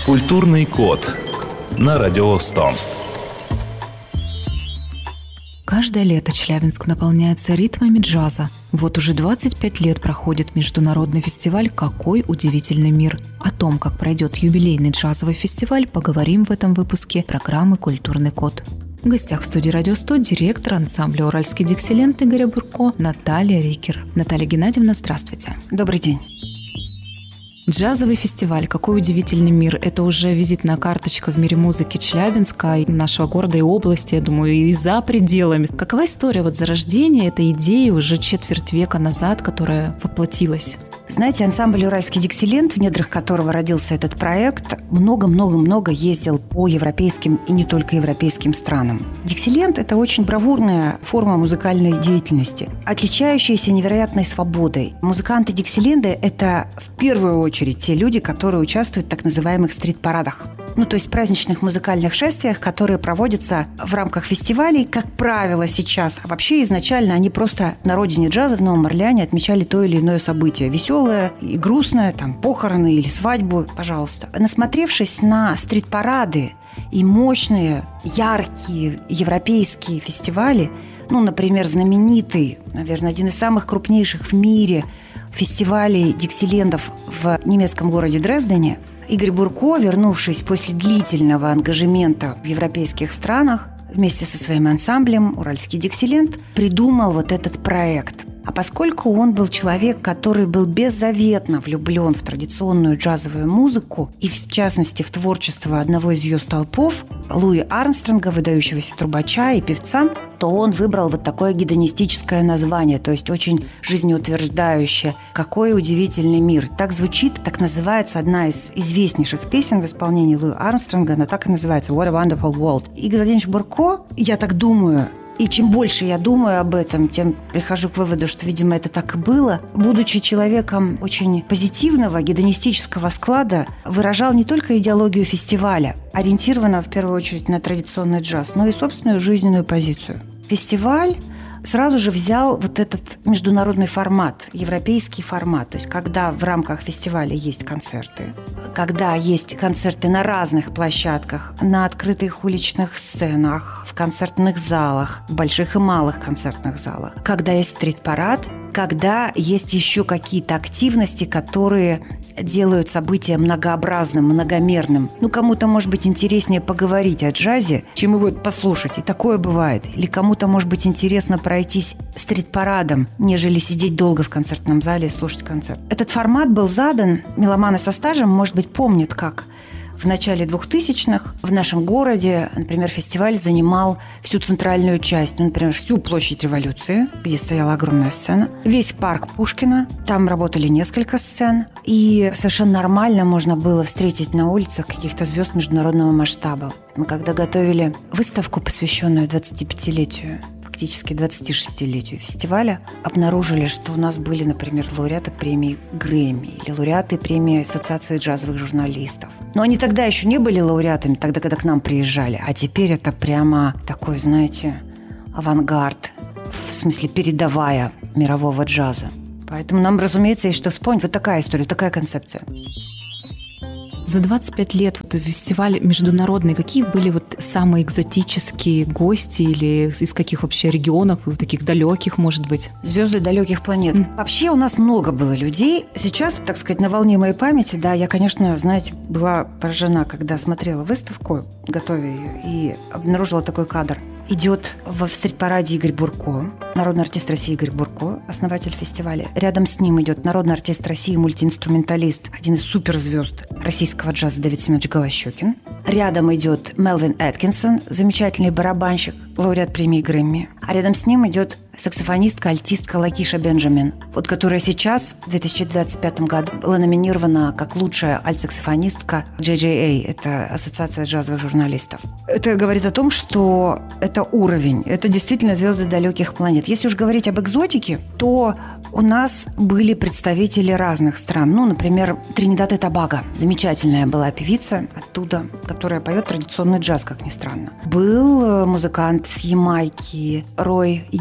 Культурный код на Радио 100. Каждое лето Челябинск наполняется ритмами джаза. Вот уже 25 лет проходит международный фестиваль «Какой удивительный мир». О том, как пройдет юбилейный джазовый фестиваль, поговорим в этом выпуске программы «Культурный код». В гостях в студии «Радио 100» директор ансамбля «Уральский диксиленд» Игоря Бурко Наталья Рикер. Наталья Геннадьевна, здравствуйте. Добрый день. Джазовый фестиваль «Какой удивительный мир» — это уже визитная карточка в мире музыки Челябинска, и нашего города и области, я думаю, и за пределами. Какова история зарождения этой идеи уже четверть века назад, которая воплотилась? Знаете, ансамбль «Уральский диксиленд», в недрах которого родился этот проект, много-много-много ездил по европейским и не только европейским странам. Диксиленд – это очень бравурная форма музыкальной деятельности, отличающаяся невероятной свободой. Музыканты диксиленда – это в первую очередь те люди, которые участвуют в так называемых стрит-парадах. То есть праздничных музыкальных шествиях, которые проводятся в рамках фестивалей, как правило, сейчас. А вообще изначально они просто на родине джаза в Новом Орлеане отмечали то или иное событие. Веселое и грустное, похороны или свадьбу, пожалуйста. Насмотревшись на стрит-парады и мощные, яркие европейские фестивали, например, знаменитый, наверное, один из самых крупнейших в мире фестивалей диксилендов в немецком городе Дрездене, Игорь Бурко, вернувшись после длительного ангажемента в европейских странах, вместе со своим ансамблем «Уральский диксиленд» придумал этот проект. А поскольку он был человек, который был беззаветно влюблен в традиционную джазовую музыку и, в частности, в творчество одного из ее столпов, Луи Армстронга, выдающегося трубача и певца, то он выбрал такое гедонистическое название, то есть очень жизнеутверждающее «Какой удивительный мир». Так звучит, так называется одна из известнейших песен в исполнении Луи Армстронга, она так и называется «What a Wonderful World». Игорь Владимирович Бурко, я так думаю, и чем больше я думаю об этом, тем прихожу к выводу, что, видимо, это так и было. Будучи человеком очень позитивного, гедонистического склада, выражал не только идеологию фестиваля, ориентированного в первую очередь на традиционный джаз, но и собственную жизненную позицию. Фестиваль сразу же взял этот международный формат, европейский формат. То есть когда в рамках фестиваля есть концерты, когда есть концерты на разных площадках, на открытых уличных сценах, в концертных залах, в больших и малых концертных залах, когда есть стрит-парад, когда есть еще какие-то активности, которые делают события многообразным, многомерным. Кому-то, может быть, интереснее поговорить о джазе, чем его послушать. И такое бывает. Или кому-то, может быть, интересно пройтись стрит-парадом, нежели сидеть долго в концертном зале и слушать концерт. Этот формат был задан, меломаны со стажем, может быть, помнят, как в начале 2000-х в нашем городе, например, фестиваль занимал всю центральную часть, например, всю площадь Революции, где стояла огромная сцена, весь парк Пушкина, там работали несколько сцен, и совершенно нормально можно было встретить на улицах каких-то звезд международного масштаба. Мы когда готовили выставку, посвященную 25-летию, фактически 26-летию фестиваля, обнаружили, что у нас были, например, лауреаты премии Грэмми или лауреаты премии Ассоциации джазовых журналистов. Но они тогда еще не были лауреатами, тогда, когда к нам приезжали. А теперь это прямо такой, знаете, авангард, в смысле передовая мирового джаза. Поэтому нам, разумеется, есть что вспомнить. Вот такая история, такая концепция. За 25 лет фестиваль международный, какие были самые экзотические гости или из каких вообще регионов, из таких далеких, может быть? Звезды далеких планет. Вообще у нас много было людей. Сейчас, так сказать, на волне моей памяти, я, конечно, знаете, была поражена, когда смотрела выставку, готовя ее, и обнаружила такой кадр. Идет в стрит-параде Игорь Бурко, народный артист России Игорь Бурко, основатель фестиваля. Рядом с ним идет народный артист России, мультиинструменталист, один из суперзвезд российского джаза Давид Семенович Голощёкин. Рядом идет Мелвин Эткинсон, замечательный барабанщик, лауреат премии Грэмми. А рядом с ним идет саксофонистка, альтистка Лакиша Бенджамин, которая сейчас, в 2025 году, была номинирована как лучшая альт-саксофонистка JJA, это Ассоциация джазовых журналистов. Это говорит о том, что это уровень, это действительно звезды далеких планет. Если уж говорить об экзотике, то у нас были представители разных стран. Например, Тринидад и Тобаго. Замечательная была певица оттуда, которая поет традиционный джаз, как ни странно. Был музыкант с Ямайки Рой Янг,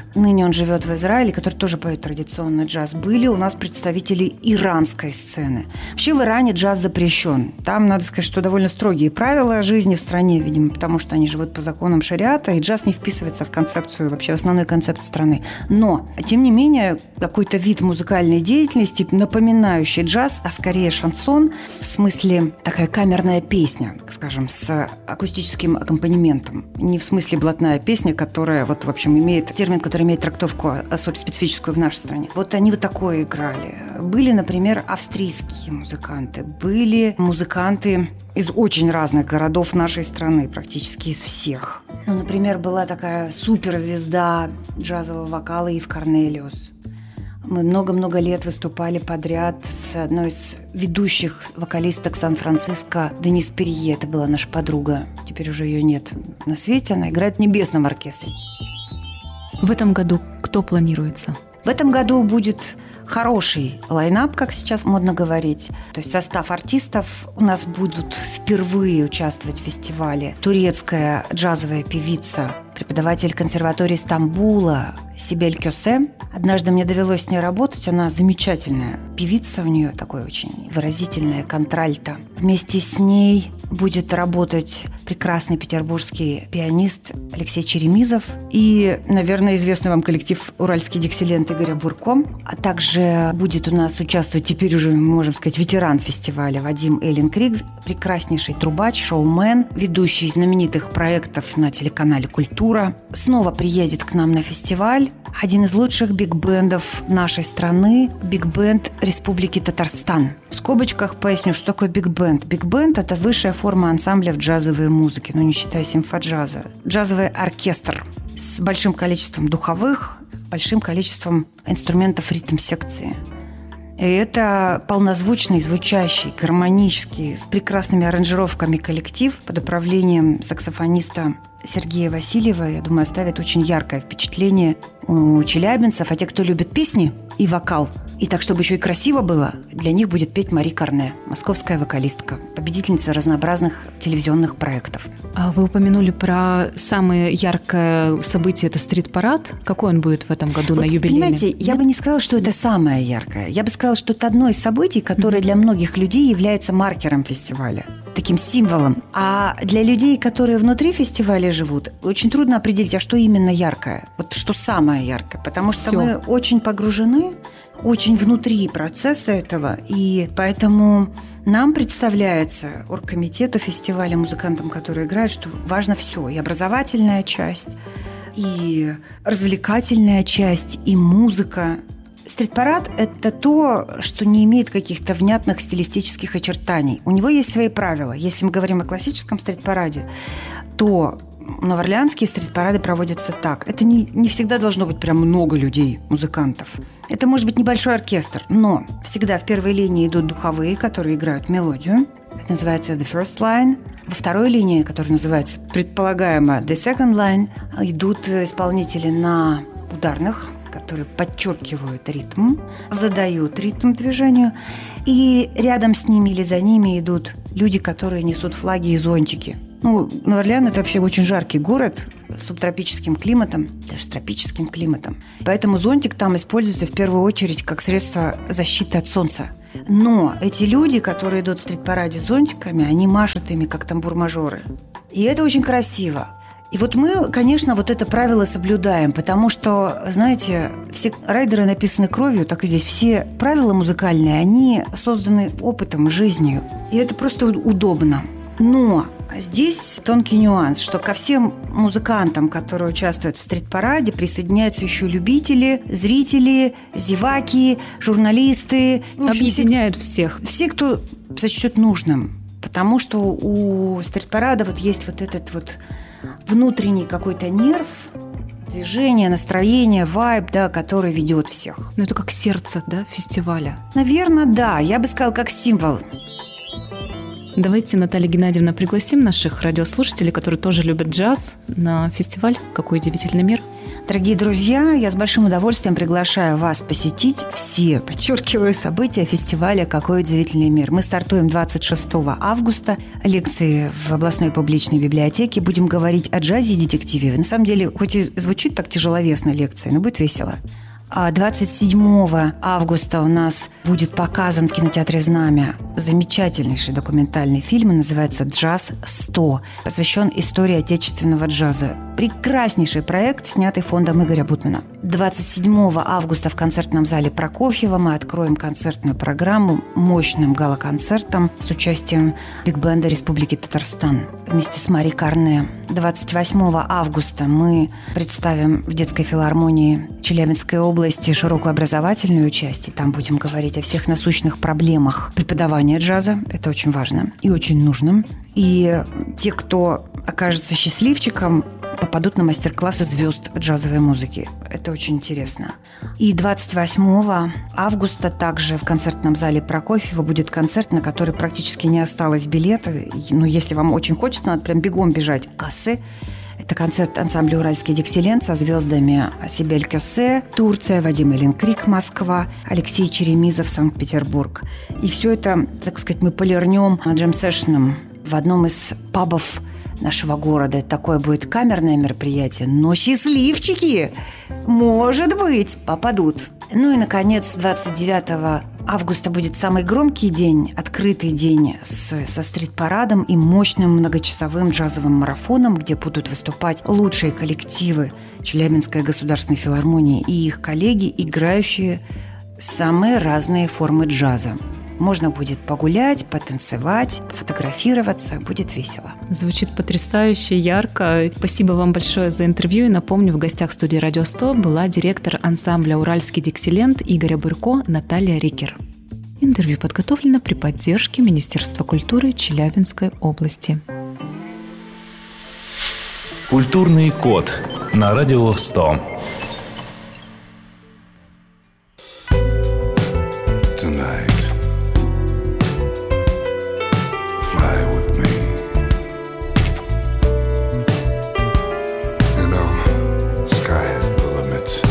ныне он живет в Израиле, который тоже поет традиционный джаз. Были у нас представители иранской сцены. Вообще в Иране джаз запрещен. Там, надо сказать, что довольно строгие правила жизни в стране, видимо, потому что они живут по законам шариата, и джаз не вписывается в концепцию, вообще в основной концепт страны. Но, тем не менее, какой-то вид музыкальной деятельности, напоминающий джаз, а скорее шансон, в смысле такая камерная песня, скажем, с акустическим аккомпанементом. Не в смысле блатная песня, которая, вот, в общем, имеет термин, который имеет трактовку особо специфическую в нашей стране. Вот они вот такое играли. Были, например, австрийские музыканты, были музыканты из очень разных городов нашей страны, практически из всех. Ну, например, была такая суперзвезда джазового вокала Ив Корнелиус. Мы много-много лет выступали подряд с одной из ведущих вокалисток Сан-Франциско, Денис Перье. Это была наша подруга. Теперь уже ее нет на свете. Она играет в небесном оркестре. В этом году кто планируется? В этом году будет хороший лайнап, как сейчас модно говорить. То есть состав артистов. У нас будут впервые участвовать в фестивале турецкая джазовая певица, преподаватель консерватории Стамбула Сибель Кёсе. Однажды мне довелось с ней работать. Она замечательная певица, у нее такое очень выразительное контральто. Вместе с ней будет работать прекрасный петербургский пианист Алексей Черемизов и, наверное, известный вам коллектив «Уральский диксиленд» Игоря Бурко. А также будет у нас участвовать теперь уже, можем сказать, ветеран фестиваля Вадим Эллинкриг, прекраснейший трубач, шоумен, ведущий знаменитых проектов на телеканале «Культура». Снова приедет к нам на фестиваль один из лучших биг-бендов нашей страны, биг-бенд Республики Татарстан. В скобочках поясню, что такое биг-бенд. Биг-бенд – это высшая форма ансамбля в джазовой музыке, но не считая симфоджаза. Джазовый оркестр с большим количеством духовых, большим количеством инструментов ритм-секции. И это полнозвучный, звучащий, гармонический, с прекрасными аранжировками коллектив под управлением саксофониста Сергея Васильева, я думаю, оставит очень яркое впечатление у челябинцев. А те, кто любит песни и вокал, и так, чтобы еще и красиво было, для них будет петь Мари Карне, московская вокалистка, победительница разнообразных телевизионных проектов. А вы упомянули про самое яркое событие – это стрит-парад. Какой он будет в этом году на юбилейном? Понимаете, я бы не сказала, что это самое яркое. Я бы сказала, что это одно из событий, которое для многих людей является маркером фестиваля, таким символом. А для людей, которые внутри фестиваля живут, очень трудно определить, а что именно яркое. Вот что самое яркое. Потому что мы очень погружены, очень внутри процесса этого. И поэтому нам представляется, оргкомитету фестиваля, музыкантам, которые играют, что важно все. И образовательная часть, и развлекательная часть, и музыка. Стрит-парад – это то, что не имеет каких-то внятных стилистических очертаний. У него есть свои правила. Если мы говорим о классическом стрит-параде, то новоорлеанские стрит-парады проводятся так. Это не всегда должно быть прям много людей, музыкантов. Это может быть небольшой оркестр, но всегда в первой линии идут духовые, которые играют мелодию. Это называется the first line. Во второй линии, которая называется предполагаемо the second line, идут исполнители на ударных, которые подчеркивают ритм, задают ритм движению. И рядом с ними или за ними идут люди, которые несут флаги и зонтики. Нур-Орлеан – это вообще очень жаркий город с субтропическим климатом, даже с тропическим климатом. Поэтому зонтик там используется в первую очередь как средство защиты от солнца. Но эти люди, которые идут в стрит-параде с зонтиками, они машут ими, как тамбур-мажоры. И это очень красиво. И вот мы, конечно, вот это правило соблюдаем, потому что, знаете, все райдеры написаны кровью, так и здесь. Все правила музыкальные, они созданы опытом, жизнью. И это просто удобно. Но здесь тонкий нюанс, что ко всем музыкантам, которые участвуют в стрит-параде, присоединяются еще любители, зрители, зеваки, журналисты. Объединяют всех. Все, кто сочтет нужным. Потому что у стрит-парада вот есть вот этот вот внутренний какой-то нерв, движение, настроение, вайб, да, который ведет всех. Это как сердце, да, фестиваля? Наверное, да. Я бы сказала, как символ. Давайте, Наталья Геннадьевна, пригласим наших радиослушателей, которые тоже любят джаз, на фестиваль «Какой удивительный мир». Дорогие друзья, я с большим удовольствием приглашаю вас посетить все, подчеркиваю, события фестиваля «Какой удивительный мир». Мы стартуем 26 августа. Лекции в областной публичной библиотеке. Будем говорить о джазе и детективе. На самом деле, хоть и звучит так тяжеловесно лекция, но будет весело. 27 августа у нас будет показан в кинотеатре «Знамя» замечательнейший документальный фильм, он называется «Джаз 100», посвящен истории отечественного джаза. Прекраснейший проект, снятый фондом Игоря Бутмана. 27 августа в концертном зале Прокофьева мы откроем концертную программу мощным гала-концертом с участием биг-бенда Республики Татарстан вместе с Мари Карне. 28 августа мы представим в детской филармонии Челябинской области широкую образовательную часть. И там будем говорить о всех насущных проблемах преподавания джаза. Это очень важно и очень нужно. И те, кто окажется счастливчиком, попадут на мастер-классы звезд джазовой музыки. Это очень интересно. И 28 августа также в концертном зале Прокофьева будет концерт, на который практически не осталось билетов. Но если вам очень хочется, надо прям бегом бежать в кассы. Это концерт ансамбля «Уральский диксиленд» со звездами Сибель Кёсе, Турция, Вадим Эленкрик, Москва, Алексей Черемизов, Санкт-Петербург. И все это, так сказать, мы полирнем джем-сэшеном в одном из пабов нашего города. Такое будет камерное мероприятие, но счастливчики, может быть, попадут. Ну и, наконец, 29 августа будет самый громкий день, открытый день со стрит-парадом и мощным многочасовым джазовым марафоном, где будут выступать лучшие коллективы Челябинской государственной филармонии и их коллеги, играющие самые разные формы джаза. Можно будет погулять, потанцевать, фотографироваться. Будет весело. Звучит потрясающе, ярко. Спасибо вам большое за интервью. И напомню, в гостях студии «Радио 100» была директор ансамбля «Уральский диксиленд» Игоря Бурько Наталья Рикер. Интервью подготовлено при поддержке Министерства культуры Челябинской области. Культурный код на Радио 100.